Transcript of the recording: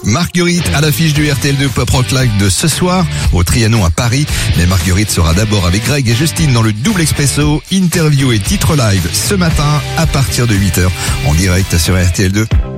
Marguerite à l'affiche du RTL2 Pop Rock Live de ce soir au Trianon à Paris. Mais Marguerite sera d'abord avec Greg et Justine dans le Double Expresso, interview et titre live ce matin à partir de 8h en direct sur RTL2.